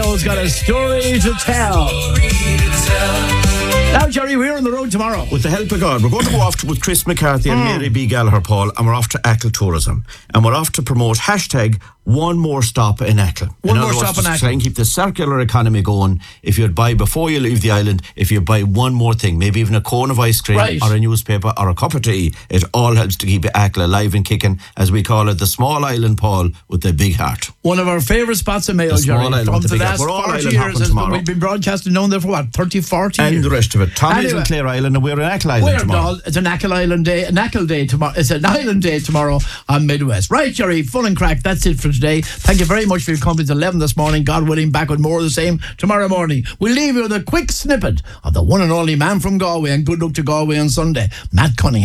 Mayo's got a story to tell. Now, Jerry, we're on the road tomorrow. With the help of God, we're going to go off with Chris McCarthy and Mary B. Gallagher, Paul, and we're off to Achill Tourism. And we're off to promote #one more stop in Achill. One more stop in Achill. Try and keep the circular economy going. If you'd buy before you leave the island, if you buy one more thing, maybe even a cone of ice cream or a newspaper or a cup of tea, it all helps to keep Achill alive and kicking, as we call it, the small island, Paul, with the big heart. One of our favourite spots in Mayo, Jerry. From the last 40 years, we've been broadcasting down there for what, 30, 40 years? And the rest of it. Tommy's in Clare Island, and we're in Achill Island tomorrow. It's an Achill Island day, tomorrow. It's an island day tomorrow on Midwest. Right, Jerry, fun and crack. That's it for today. Thank you very much for your company. It's 11 this morning. God willing, back with more of the same tomorrow morning. We'll leave you with a quick snippet of the one and only man from Galway, and good luck to Galway on Sunday, Matt Cunningham.